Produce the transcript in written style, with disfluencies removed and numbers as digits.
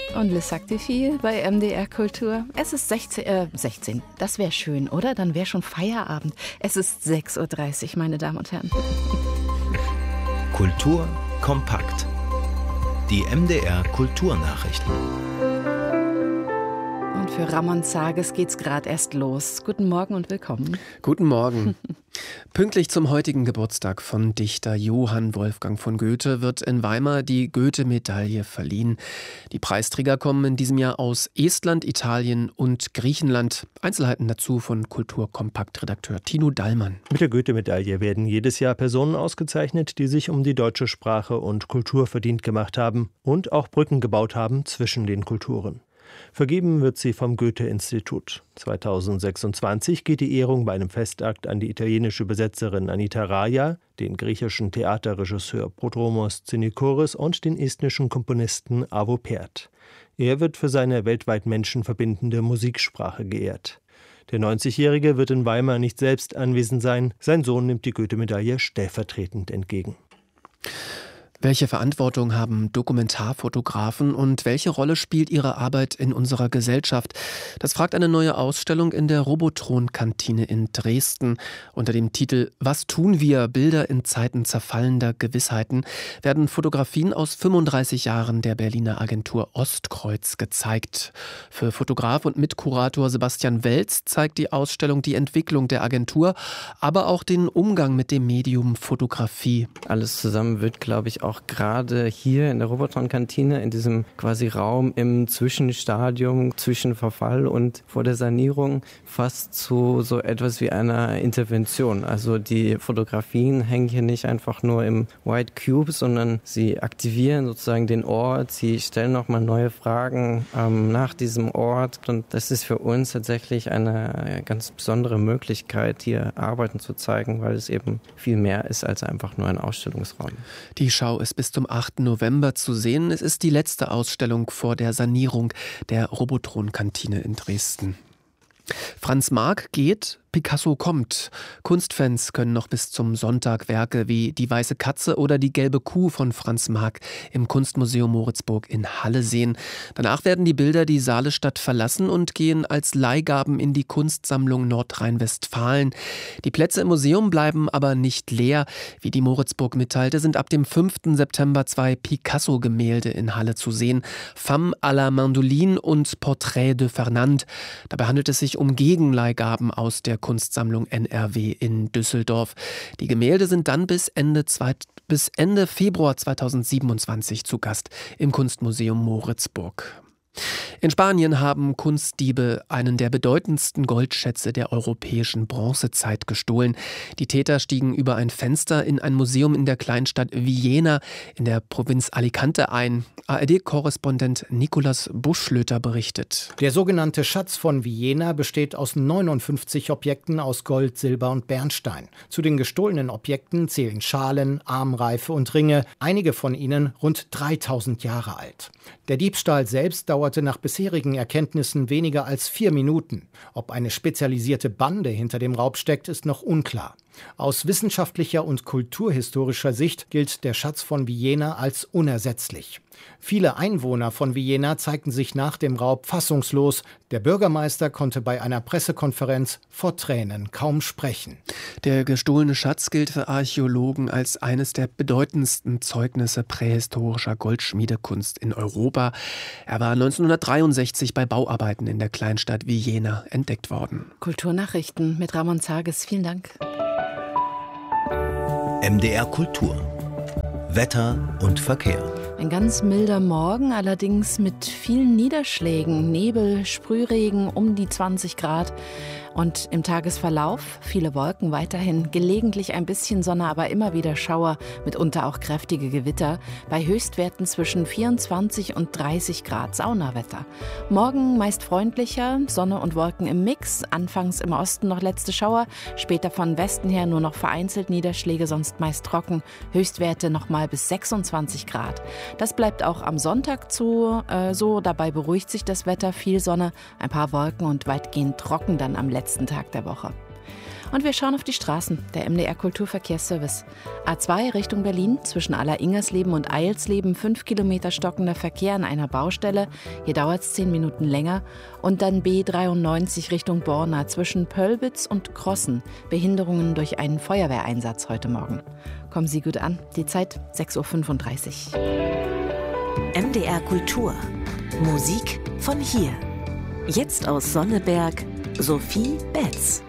Und Le Sanctifie bei MDR Kultur. Es ist 16, das wäre schön, oder? Dann wäre schon Feierabend. Es ist 6.30 Uhr, meine Damen und Herren. Kultur kompakt. Die MDR Kulturnachrichten. Und für Ramon Zages geht's gerade erst los. Guten Morgen und willkommen. Guten Morgen. Pünktlich zum heutigen Geburtstag von Dichter Johann Wolfgang von Goethe wird in Weimar die Goethe-Medaille verliehen. Die Preisträger kommen in diesem Jahr aus Estland, Italien und Griechenland. Einzelheiten dazu von Kulturkompakt-Redakteur Tino Dallmann. Mit der Goethe-Medaille werden jedes Jahr Personen ausgezeichnet, die sich um die deutsche Sprache und Kultur verdient gemacht haben und auch Brücken gebaut haben zwischen den Kulturen. Vergeben wird sie vom Goethe-Institut. 2026 geht die Ehrung bei einem Festakt an die italienische Übersetzerin Anita Raja, den griechischen Theaterregisseur Prodromos Tsinikoris und den estnischen Komponisten Arvo Pärt. Er wird für seine weltweit menschenverbindende Musiksprache geehrt. Der 90-Jährige wird in Weimar nicht selbst anwesend sein. Sein Sohn nimmt die Goethe-Medaille stellvertretend entgegen. Welche Verantwortung haben Dokumentarfotografen und welche Rolle spielt ihre Arbeit in unserer Gesellschaft? Das fragt eine neue Ausstellung in der Robotron-Kantine in Dresden. Unter dem Titel »Was tun wir? Bilder in Zeiten zerfallender Gewissheiten« werden Fotografien aus 35 Jahren der Berliner Agentur Ostkreuz gezeigt. Für Fotograf und Mitkurator Sebastian Welz zeigt die Ausstellung die Entwicklung der Agentur, aber auch den Umgang mit dem Medium Fotografie. Alles zusammen wird, glaube ich, auch gerade hier in der Robotron-Kantine, in diesem quasi Raum im Zwischenstadium, zwischen Verfall und vor der Sanierung, fast zu so etwas wie einer Intervention. Also die Fotografien hängen hier nicht einfach nur im White Cube, sondern sie aktivieren sozusagen den Ort, sie stellen nochmal neue Fragen nach diesem Ort. Und das ist für uns tatsächlich eine ganz besondere Möglichkeit, hier Arbeiten zu zeigen, weil es eben viel mehr ist als einfach nur ein Ausstellungsraum. Die Schau ist bis zum 8. November zu sehen. Es ist die letzte Ausstellung vor der Sanierung der Robotron-Kantine in Dresden. Franz Marc geht, Picasso kommt. Kunstfans können noch bis zum Sonntag Werke wie Die weiße Katze oder Die gelbe Kuh von Franz Marc im Kunstmuseum Moritzburg in Halle sehen. Danach werden die Bilder die Saalestadt verlassen und gehen als Leihgaben in die Kunstsammlung Nordrhein-Westfalen. Die Plätze im Museum bleiben aber nicht leer. Wie die Moritzburg mitteilte, sind ab dem 5. September 2 Picasso-Gemälde in Halle zu sehen. Femme à la Mandoline und Portrait de Fernand. Dabei handelt es sich um Gegenleihgaben aus der Kunstsammlung NRW in Düsseldorf. Die Gemälde sind dann bis Ende Februar 2027 zu Gast im Kunstmuseum Moritzburg. In Spanien haben Kunstdiebe einen der bedeutendsten Goldschätze der europäischen Bronzezeit gestohlen. Die Täter stiegen über ein Fenster in ein Museum in der Kleinstadt Villena in der Provinz Alicante ein. ARD-Korrespondent Nicolas Buschlöter berichtet. Der sogenannte Schatz von Villena besteht aus 59 Objekten aus Gold, Silber und Bernstein. Zu den gestohlenen Objekten zählen Schalen, Armreife und Ringe, einige von ihnen rund 3000 Jahre alt. Der Diebstahl selbst dauerte nach bisherigen Erkenntnissen weniger als 4 Minuten. Ob eine spezialisierte Bande hinter dem Raub steckt, ist noch unklar. Aus wissenschaftlicher und kulturhistorischer Sicht gilt der Schatz von Villena als unersetzlich. Viele Einwohner von Villena zeigten sich nach dem Raub fassungslos. Der Bürgermeister konnte bei einer Pressekonferenz vor Tränen kaum sprechen. Der gestohlene Schatz gilt für Archäologen als eines der bedeutendsten Zeugnisse prähistorischer Goldschmiedekunst in Europa. Er war 1963 bei Bauarbeiten in der Kleinstadt Villena entdeckt worden. Kulturnachrichten mit Ramon Zages. Vielen Dank. MDR Kultur. Wetter und Verkehr. Ein ganz milder Morgen, allerdings mit vielen Niederschlägen, Nebel, Sprühregen um die 20 Grad. Und im Tagesverlauf viele Wolken weiterhin, gelegentlich ein bisschen Sonne, aber immer wieder Schauer, mitunter auch kräftige Gewitter, bei Höchstwerten zwischen 24 und 30 Grad Saunawetter. Morgen meist freundlicher, Sonne und Wolken im Mix, anfangs im Osten noch letzte Schauer, später von Westen her nur noch vereinzelt Niederschläge, sonst meist trocken, Höchstwerte nochmal bis 26 Grad. Das bleibt auch am Sonntag so, dabei beruhigt sich das Wetter, viel Sonne, ein paar Wolken und weitgehend trocken dann am letzten Tag der Woche. Und wir schauen auf die Straßen, der MDR Kulturverkehrsservice. A2 Richtung Berlin, zwischen Aller-Ingersleben und Eilsleben, 5 Kilometer stockender Verkehr an einer Baustelle. Hier dauert es 10 Minuten länger. Und dann B93 Richtung Borna, zwischen Pölbitz und Krossen. Behinderungen durch einen Feuerwehreinsatz heute Morgen. Kommen Sie gut an. Die Zeit 6:35 Uhr. MDR Kultur. Musik von hier. Jetzt aus Sonneberg, Sophie Betz.